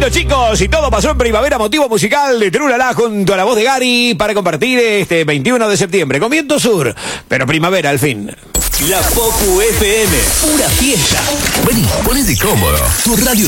Listo, chicos, y todo pasó en primavera, motivo musical de Trulala junto a la voz de Gary para compartir este 21 de septiembre con viento sur, pero primavera al fin. La Pocu FM, pura fiesta. Vení, ponete cómodo. Tu radio